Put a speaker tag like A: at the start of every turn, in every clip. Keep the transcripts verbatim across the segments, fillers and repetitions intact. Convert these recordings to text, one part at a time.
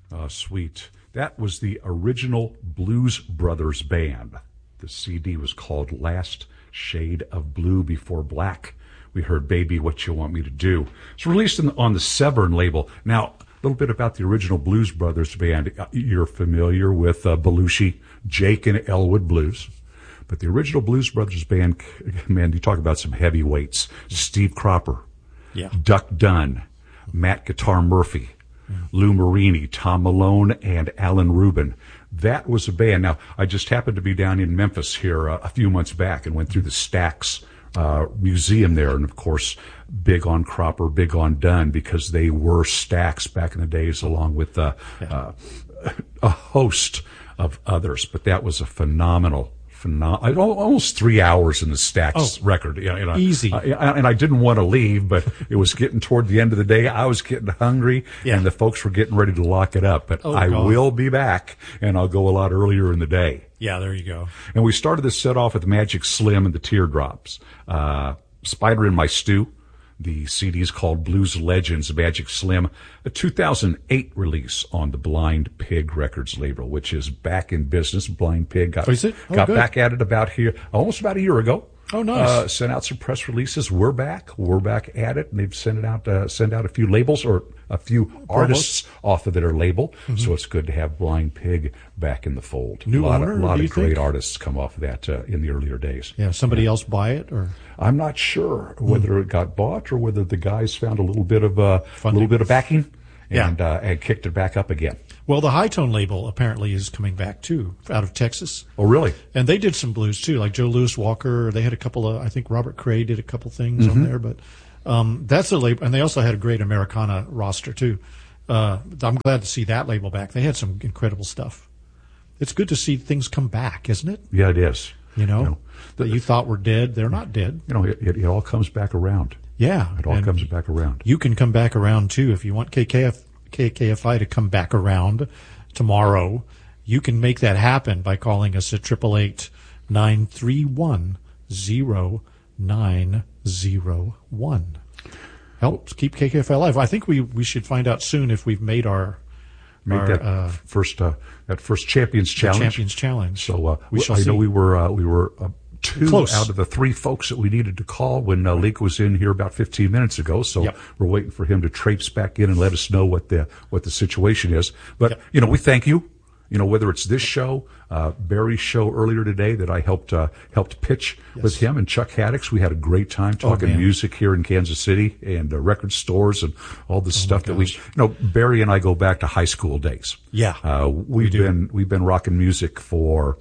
A: Oh, sweet. That was the original Blues Brothers band. The C D was called Last Shade of Blue Before Black. We heard Baby What You Want Me to Do. It's released in, on the Severn label. Now, a little bit about the original Blues Brothers band. You're familiar with uh, Belushi, Jake and Elwood Blues. But the original Blues Brothers band, man, you talk about some heavyweights. Steve Cropper,
B: yeah.
A: Duck Dunn, Matt Guitar Murphy, mm. Lou Marini, Tom Malone, and Alan Rubin. That was a band. Now, I just happened to be down in Memphis here uh, a few months back and went through the Stax uh, Museum there. And, of course, big on Cropper, big on Dunn, because they were Stax back in the days, along with uh, yeah. uh, a host of others. But that was a phenomenal Phenom- almost three hours in the Stax
B: oh,
A: record. You know,
B: easy.
A: Uh, and I didn't want to leave, but it was getting toward the end of the day. I was getting hungry, yeah. and the folks were getting ready to lock it up. But
B: oh,
A: I
B: God.
A: will be back, and I'll go a lot earlier in the day.
B: Yeah, there you go.
A: And we started this set off with Magic Slim and the Teardrops. Uh, Spider in My Stew. The C D is called Blues Legends, Magic Slim, a two thousand eight release on the Blind Pig Records label, which is back in business. Blind Pig got,
B: oh, is it? Oh,
A: got
B: good.
A: back at it about here, almost about a year ago.
B: Oh, nice.
A: Uh, sent out some press releases. We're back. We're back at it. And they've sent it out, uh, sent out a few labels or a few artists off of their label. Mm-hmm. So it's good to have Blind Pig back in the fold.
B: New
A: a lot
B: owner,
A: of, a lot
B: do you
A: of great
B: think?
A: artists come off of that uh, in the earlier days.
B: Yeah, somebody yeah. else buy it, or
A: I'm not sure whether mm. it got bought or whether the guys found a little bit of uh, a little bit of backing and
B: yeah.
A: uh, and kicked it back up again.
B: Well, the High Tone label apparently is coming back too, out of Texas.
A: Oh, really?
B: And they did some blues too, like Joe Louis Walker. They had a couple of, I think Robert Cray did a couple things
A: mm-hmm.
B: on there, but um, that's a label. And they also had a great Americana roster too. Uh, I'm glad to see that label back. They had some incredible stuff. It's good to see things come back, isn't it?
A: Yeah, it is.
B: You know,
A: you know
B: the, that you thought were dead, they're not dead.
A: You know, it, it, it all comes back around.
B: Yeah,
A: it all comes back around.
B: You can come back around too if you want K K F. K K F I to come back around tomorrow. You can make that happen by calling us at eight eight eight, nine three one, zero nine zero one. Helps keep K K F I alive. I think we, we should find out soon if we've made our
A: made
B: our,
A: that
B: uh,
A: first uh, that first Champions Challenge.
B: Champions Challenge.
A: So uh,
B: we shall
A: I
B: see.
A: know we were uh, we were. Uh, Two
B: Close.
A: out of the three folks that we needed to call when uh, Leek was in here about fifteen minutes ago. So
B: yep.
A: we're waiting for him to traipse back in and let us know what the what the situation is. But
B: yep.
A: you know, we thank you. You know, whether it's this show, uh, Barry's show earlier today that I helped uh, helped pitch
B: yes.
A: with him, and Chuck Haddix. We had a great time talking
B: oh,
A: music here in Kansas City and uh, record stores and all the
B: oh,
A: stuff that we. You know, Barry and I go back to high school days.
B: Yeah,
A: uh, we've
B: we
A: been we've been rocking music for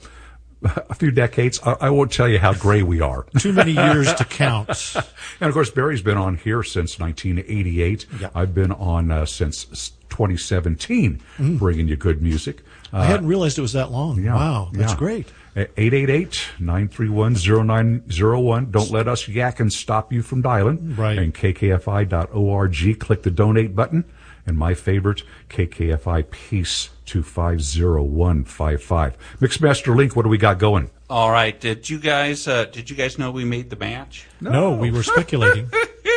A: a few decades. I, I won't tell you how gray we are.
B: Too many years to count.
A: And of course, Barry's been on here since nineteen eighty-eight.
B: Yep.
A: I've been on uh, since twenty seventeen, mm. bringing you good music. Uh,
B: I hadn't realized it was that long.
A: Yeah,
B: wow, that's
A: yeah.
B: great.
A: eight eight eight, nine three one, zero nine zero one. Don't let us yak and stop you from dialing.
B: Right.
A: And K K F I dot org. Click the donate button. And my favorite, K K F I Peace two five zero one five five. Mixmaster Link, what do we got going?
C: All right. Did you guys uh, did you guys know we made the match?
B: No, no we were speculating.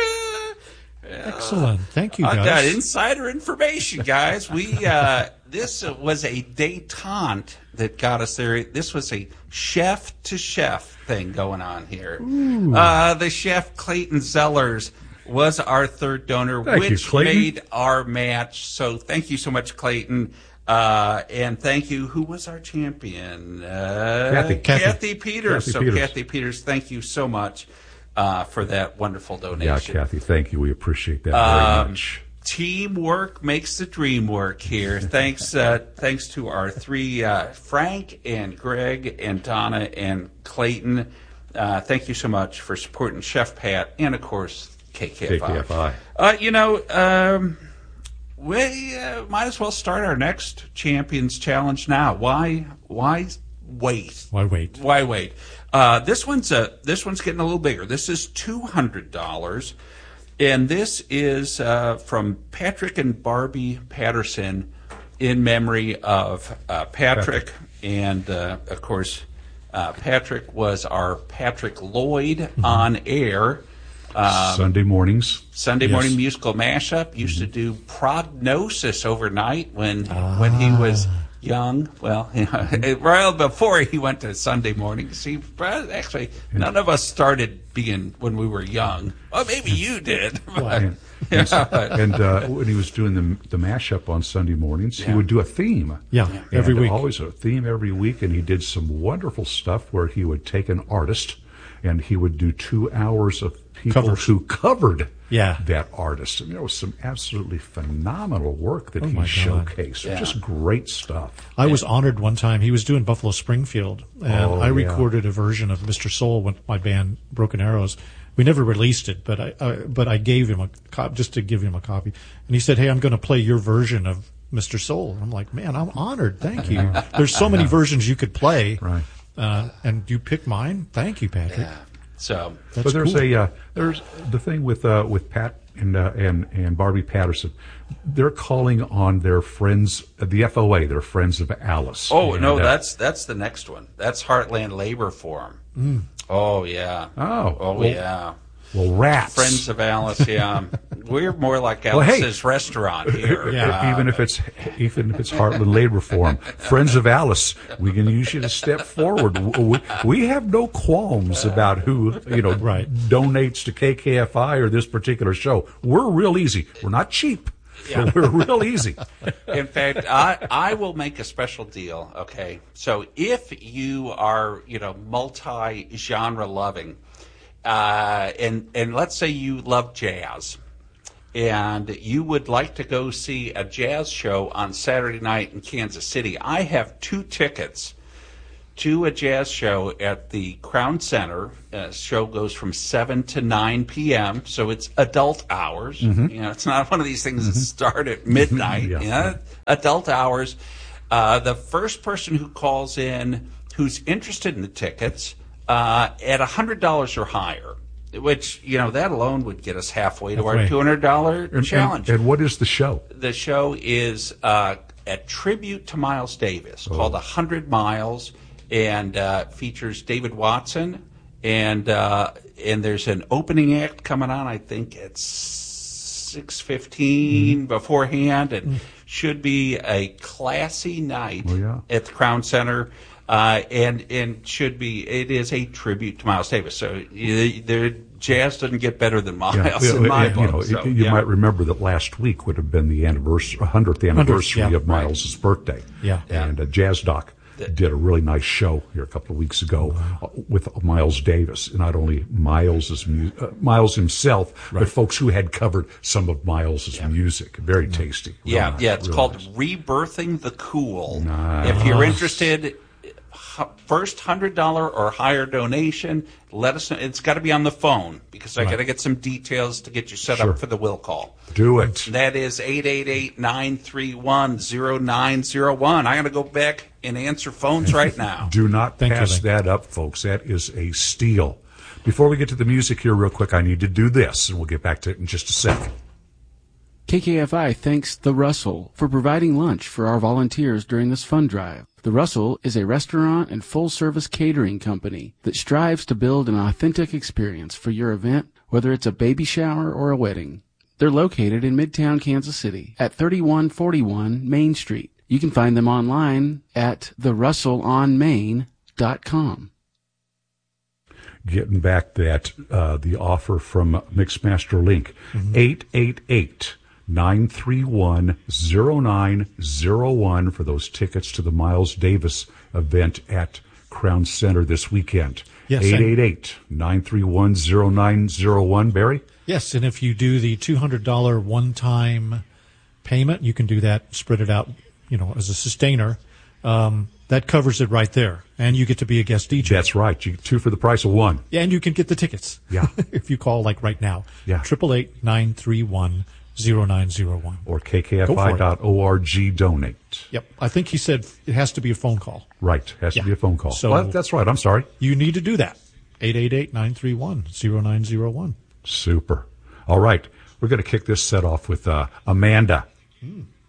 B: Excellent. Thank you, guys.
C: I got insider information, guys. We uh, this was a detente that got us there. This was a chef to chef thing going on here. Uh, the chef Clayton Zellers was our third donor,
A: thank
C: which
A: you,
C: made our match. So thank you so much, Clayton. Uh, and thank you. Who was our champion? Uh,
A: Kathy.
C: Kathy.
B: Kathy
C: Peters.
A: Kathy
C: so
A: Peters.
C: Kathy Peters, thank you so much uh, for that wonderful donation.
A: Yeah, Kathy, thank you. We appreciate that very
C: um,
A: much.
C: Teamwork makes the dream work here. Thanks, uh, thanks to our three, uh, Frank and Greg and Donna and Clayton. Uh, thank you so much for supporting Chef Pat and, of course, K K F I.
A: K K F I.
C: Uh, you know, um, we uh, might as well start our next Champions Challenge now. Why? Why wait?
B: Why wait?
C: Why wait? Uh, this one's a this one's getting a little bigger. This is two hundred dollars, and this is uh, from Patrick and Barbie Patterson in memory of uh, Patrick, Patrick, and uh, of course, uh, Patrick was our Patrick Lloyd mm-hmm. on air. Um,
A: Sunday mornings.
C: Sunday
B: Yes.
C: morning musical mashup. Used to do Prognosis overnight when when he was young. Well, you know, well before he went to Sunday mornings. He actually none of us started being when we were young. Well, maybe you did. But,
A: And,
C: yeah.
A: and uh, when he was doing the the mashup on Sunday mornings, he
C: Yeah.
A: would do a theme.
B: Yeah, every
A: And
B: week.
A: Always a theme every week, and he did some wonderful stuff where he would take an artist and he would do two hours of people
B: Covers.
A: who covered
B: Yeah.
A: that artist. And there was some absolutely phenomenal work that
B: Oh,
A: he
B: my God.
A: showcased.
C: Yeah.
A: Just great stuff.
B: I was honored one time. He was doing Buffalo Springfield, and
A: Oh,
B: I
A: yeah.
B: recorded a version of Mister Soul with my band Broken Arrows. We never released it, but I, I but I gave him a cop just to give him a copy, and he said, "Hey, I'm going to play your version of Mister Soul." And I'm like, "Man, I'm honored. Thank you." There's so many versions you could play,
A: Right.
B: Uh, and you picked mine. Thank you, Patrick.
C: Yeah. So
B: That's
A: but there's
B: cool.
A: a uh, there's the thing with uh, with Pat and uh, and and Barbie Patterson. They're calling on their friends, uh, the F O A, their Friends of Alice.
C: Oh
A: And,
C: no,
A: uh,
C: that's that's the next one. That's Heartland Labor Forum. Oh yeah.
A: Oh.
C: Oh
A: Well,
C: yeah.
A: well, rats.
C: Friends of Alice. Yeah, we're more like
A: Well, hey.
C: Alice's restaurant here.
B: Yeah.
A: even if it's even if it's Heartland Labor Forum, Friends of Alice, we can use you to step forward. We, we have no qualms about who you know
B: Right.
A: donates to K K F I or this particular show. We're real easy. We're not cheap, but we're real easy.
C: In fact, I I will make a special deal. Okay, so if you are you know multi-genre loving, uh, and and let's say you love jazz, and you would like to go see a jazz show on Saturday night in Kansas City, I have two tickets to a jazz show at the Crown Center. Uh, show goes from seven to nine p.m., so it's adult hours. You know, it's not one of these things that start at midnight.
A: Yeah.
C: You know, adult hours. Uh, the first person who calls in who's interested in the tickets uh, at one hundred dollars or higher, which, you know, that alone would get us halfway to our
B: Halfway.
C: two hundred dollars
A: And,
C: challenge.
A: and, and what is the show?
C: The show is uh, a tribute to Miles Davis called one hundred miles, and uh, features David Watson, and uh, and there's an opening act coming on, I think it's six fifteen beforehand, and should be a classy night
A: Oh, yeah.
C: at the Crown Center. Uh, and and should be it is a tribute to Miles Davis. So uh, the jazz doesn't get better than Miles
A: Yeah,
C: in my
A: you
C: book.
A: know,
C: So,
A: you
C: yeah.
A: might remember that last week would have been the anniversary, hundredth anniversary
B: yeah.
A: of Miles's birthday.
B: Yeah.
A: and uh, Jazz Doc did a really nice show here a couple of weeks ago uh, with Miles Davis. Not only Miles's mu- uh, Miles himself, but folks who had covered some of Miles's music. Very tasty. Real
C: Yeah,
A: nice,
C: yeah. It's
A: real
C: called
A: nice.
C: Rebirthing the Cool. If you're interested, h- first hundred dollar or higher donation, let us know. It's got to be on the phone because I got to get some details to get you set
A: Sure.
C: up for the will call.
A: Do it.
C: That is eight eight eight, nine three one, zero nine zero one. I'm going to go back and answer phones right now.
A: Do not
B: Thank you,
A: pass
B: Link.
A: that up, folks. That is a steal. Before we get to the music here real quick, I need to do this, and we'll get back to it in just a second.
D: K K F I thanks The Russell for providing lunch for our volunteers during this fund drive. The Russell is a restaurant and full-service catering company that strives to build an authentic experience for your event, whether it's a baby shower or a wedding. They're located in Midtown Kansas City at thirty-one forty-one Main Street. You can find them online at the russell on main dot com.
A: Getting back that uh, the offer from Mixmaster Link, eight eight eight, nine three one, zero nine zero one for those tickets to the Miles Davis event at Crown Center this weekend.
B: Yes,
A: eight
B: and-
A: eight eight, nine three one, zero nine zero one. Barry?
B: Yes, and if you do the two hundred dollars one-time payment, you can do that, spread it out, you know, as a sustainer. Um, that covers it right there, and you get to be a guest D J.
A: That's right. You get two for the price of one.
B: And you can get the tickets.
A: Yeah.
B: if you call like right now.
A: Yeah.
B: Triple eight nine three one zero nine zero one.
A: Or K K F I dot org donate.
B: Yep. I think he said it has to be a phone call.
A: Right. Has to
B: Yeah.
A: be a phone call.
B: So-
A: Well, that's right. I'm sorry.
B: You need to do that. eight eight eight, nine three one, zero nine zero one.
A: Super. All right. We're going to kick this set off with uh, Amanda.
B: Mm.